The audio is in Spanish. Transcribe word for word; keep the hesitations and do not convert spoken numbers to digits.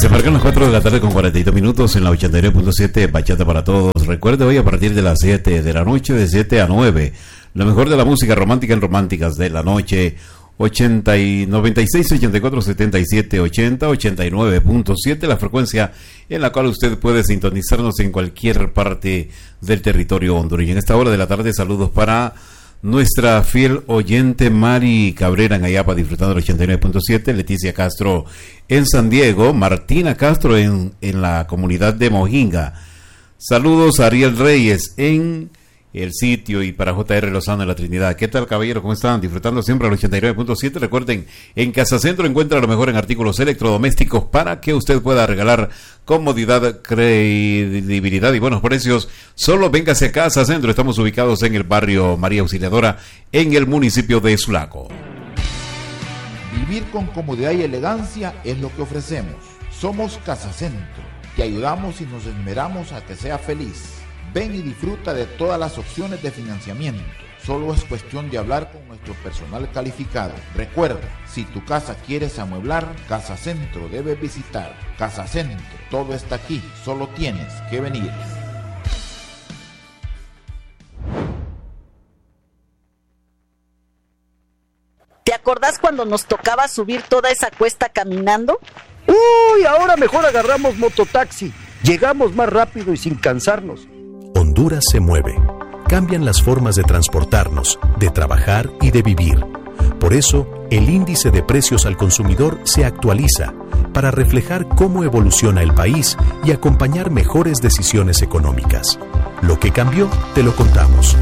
Se marcan las cuatro de la tarde con cuarenta y dos minutos en la ochenta y nueve punto siete, Bachata para Todos. Recuerde, hoy a partir de las siete de la noche, de siete a nueve, lo mejor de la música romántica en Románticas de la Noche. ochenta y noventa y seis, ochenta y cuatro, setenta y siete, ochenta, ochenta y nueve punto siete, la frecuencia en la cual usted puede sintonizarnos en cualquier parte del territorio hondureño. En esta hora de la tarde, saludos para nuestra fiel oyente Mari Cabrera en Ayapa, disfrutando del ochenta y nueve punto siete, Leticia Castro en San Diego, Martina Castro en, en la comunidad de Mojinga. Saludos a Ariel Reyes en el sitio y para J R Lozano en la Trinidad. ¿Qué tal, caballero? ¿Cómo están? Disfrutando siempre al ochenta y nueve punto siete. Recuerden, en Casa Centro encuentra lo mejor en artículos electrodomésticos para que usted pueda regalar comodidad, credibilidad y buenos precios. Solo véngase a Casa Centro. Estamos ubicados en el barrio María Auxiliadora, en el municipio de Sulaco. Vivir con comodidad y elegancia es lo que ofrecemos. Somos Casa Centro. Te ayudamos y nos esmeramos a que sea feliz. Ven y disfruta de todas las opciones de financiamiento. Solo es cuestión de hablar con nuestro personal calificado. Recuerda, si tu casa quieres amueblar, Casa Centro debes visitar. Casa Centro, todo está aquí, solo tienes que venir. ¿Te acordás cuando nos tocaba subir toda esa cuesta caminando? Uy, ahora mejor agarramos mototaxi. Llegamos más rápido y sin cansarnos. Honduras se mueve. Cambian las formas de transportarnos, de trabajar y de vivir. Por eso, el índice de precios al consumidor se actualiza para reflejar cómo evoluciona el país y acompañar mejores decisiones económicas. Lo que cambió, te lo contamos.